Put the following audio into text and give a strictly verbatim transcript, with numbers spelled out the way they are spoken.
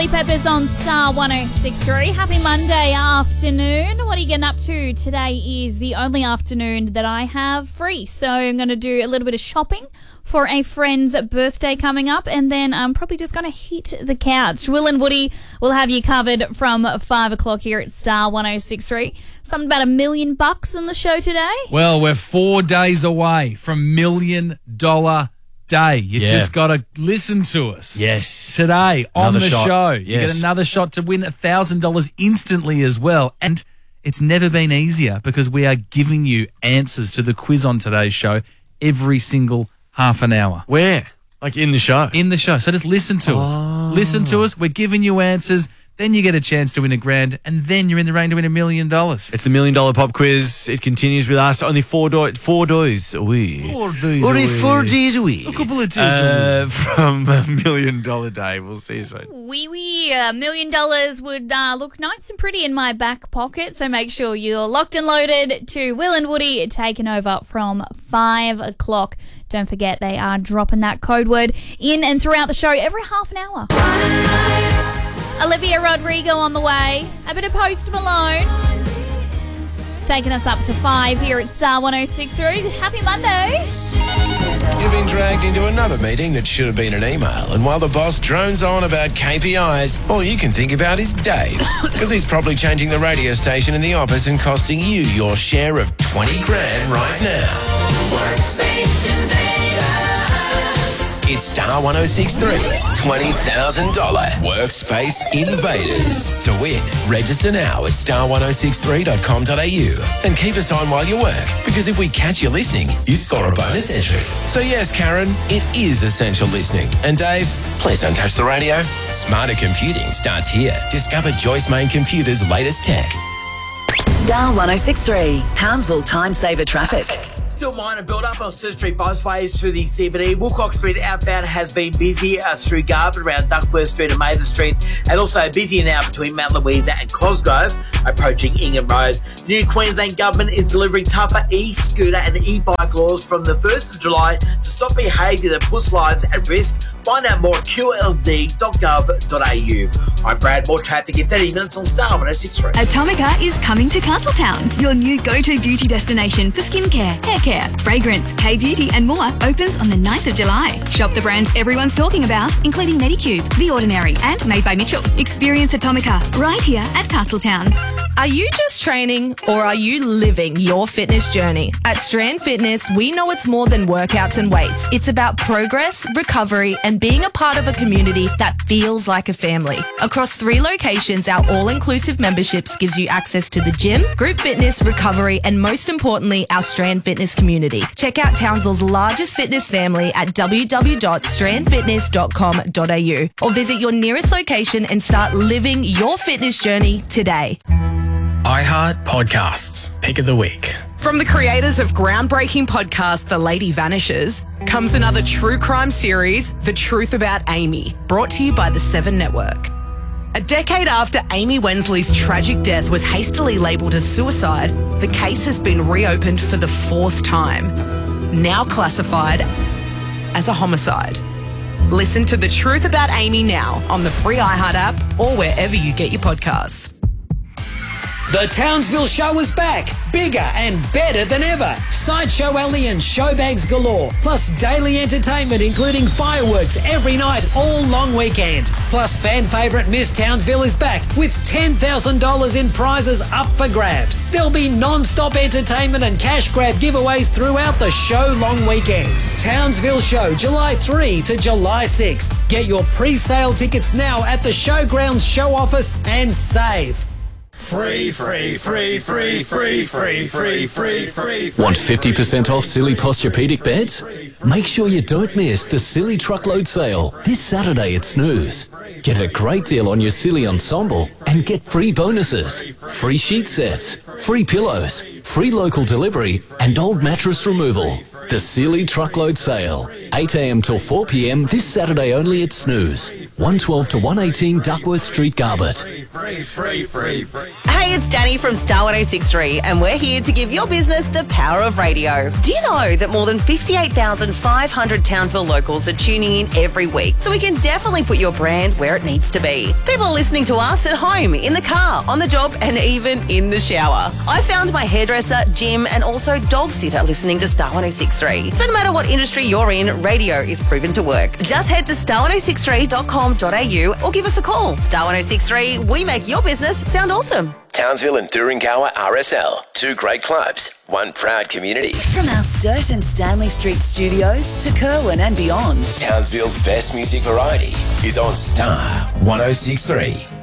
Peppers on Star one oh six point three. Happy Monday afternoon. What are you getting up to? Today is the only afternoon that I have free. So I'm going to do a little bit of shopping for a friend's birthday coming up, and then I'm probably just going to hit the couch. Will and Woody will have you covered from five o'clock here at Star one oh six point three. Something about a million bucks on the show today. Well, we're four days away from million dollar day. You Yeah. just got to listen to us. Yes. Today on Another the shot. show. You Yes. get another shot to win one thousand dollars instantly as well. And it's never been easier because we are giving you answers to the quiz on today's show every single half an hour. Where? Like in the show? In the show. So just listen to us. Listen to us. We're giving you answers. Then you get a chance to win a grand, and then you're in the rain to win a million dollars. It's the Million Dollar Pop Quiz. It continues with us. Only four, do- four days a week. Four days Only a week. four days a week. A couple of days uh, From a Million Dollar Day. We'll see you soon. Wee wee, a million dollars would uh, look nice and pretty in my back pocket, so make sure you're locked and loaded to Will and Woody taking over from five o'clock. Don't forget they are dropping that code word in and throughout the show every half an hour. Olivia Rodrigo on the way, a bit of Post Malone. It's taking us up to five here at Star one oh six point three. Happy Monday. You've been dragged into another meeting that should have been an email, and while the boss drones on about K P Is, all you can think about is Dave, because he's probably changing the radio station in the office and costing you your share of twenty grand right now. Workspace Invaders. It's Star one oh six point three's twenty thousand dollars Workspace Invaders. To win, register now at star one oh six three dot com dot a u and keep us on while you work, because if we catch you listening, you score a bonus entry. So yes, Karen, it is essential listening. And Dave, please don't touch the radio. Smarter computing starts here. Discover Joyce Main Computer's latest tech. Star one oh six point three, Townsville Time Saver Traffic. Still minor build-up on Surrey Street both through the C B D. Woolcock Street outbound has been busy uh, through Garbutt, around Duckworth Street and Mather Street, and also busy now between Mount Louisa and Cosgrove, approaching Ingham Road. New Queensland Government is delivering tougher e-scooter and e-bike laws from the first of July to stop behaviour that puts lives at risk. Find out more at q l d dot gov dot a u. I'm Brad. More traffic in thirty minutes on Star one oh six point three. Atomica is coming to Castletown, your new go-to beauty destination for skincare, hair care, fragrance, K-beauty and more opens on the ninth of July. Shop the brands everyone's talking about, including Medicube, The Ordinary and Made by Mitchell. Experience Atomica right here at Castletown. Are you just training or are you living your fitness journey? At Strand Fitness, we know it's more than workouts and weights. It's about progress, recovery, and being a part of a community that feels like a family. Across three locations, our all-inclusive memberships gives you access to the gym, group fitness, recovery, and most importantly, our Strand Fitness community. Check out Townsville's largest fitness family at w w w dot strand fitness dot com dot a u or visit your nearest location and start living your fitness journey today. iHeart Podcasts, Pick of the Week. From the creators of groundbreaking podcast The Lady Vanishes comes another true crime series, The Truth About Amy, brought to you by the Seven Network. A decade after Amy Wensley's tragic death was hastily labelled as suicide, the case has been reopened for the fourth time, now classified as a homicide. Listen to The Truth About Amy now on the free iHeart app or wherever you get your podcasts. The Townsville Show is back, bigger and better than ever. Sideshow Alley and showbags galore, plus daily entertainment including fireworks every night all long weekend. Plus fan favourite Miss Townsville is back with ten thousand dollars in prizes up for grabs. There'll be non-stop entertainment and cash grab giveaways throughout the show long weekend. Townsville Show, July third to July sixth. Get your pre-sale tickets now at the Showgrounds show office and save. Free, free, free, free, free, free, free, free, free. Want fifty percent off Silly Posturepedic beds? Make sure you don't miss the Silly Truckload Sale this Saturday at Snooze. Get a great deal on your Silly ensemble and get free bonuses, free sheet sets, free pillows, free local delivery and old mattress removal. The Silly Truckload Sale, eight a m till four p m this Saturday only at Snooze. one twelve to one eighteen Duckworth Street, Garbutt. Free, free, free, free. Hey, it's Danny from Star one oh six three, and we're here to give your business the power of radio. Do you know that more than fifty-eight thousand five hundred Townsville locals are tuning in every week? So we can definitely put your brand where it needs to be. People are listening to us at home, in the car, on the job, and even in the shower. I found my hairdresser, gym, and also dog sitter listening to Star one oh six three. So no matter what industry you're in, radio is proven to work. Just head to star one oh six three dot com dot a u or give us a call. Star one oh six three, we make your business sound awesome. Townsville and Thuringowa R S L. Two great clubs, one proud community. From our Sturt and Stanley Street studios to Kerwin and beyond, Townsville's best music variety is on Star one oh six three.